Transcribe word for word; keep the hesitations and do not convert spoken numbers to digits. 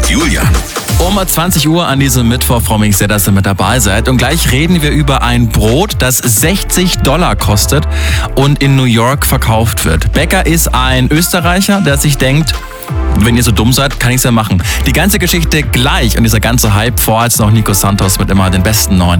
mit Julian. Um zwanzig Uhr an diesem Mittwoch freue mich sehr, dass ihr mit dabei seid. Und gleich reden wir über ein Brot, das sechzig Dollar kostet und in New York verkauft wird. Bäcker ist ein Österreicher, der sich denkt, wenn ihr so dumm seid, kann ich es ja machen. Die ganze Geschichte gleich und dieser ganze Hype, vorher jetzt noch Nico Santos mit immer den besten neuen.